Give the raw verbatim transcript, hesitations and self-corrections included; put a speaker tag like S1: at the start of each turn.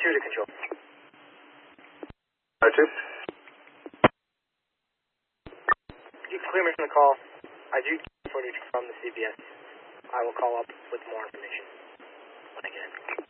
S1: two to control.
S2: Roger.
S1: You can clear me from the call. I do get footage from the C B S. I will call up with more information when I get it.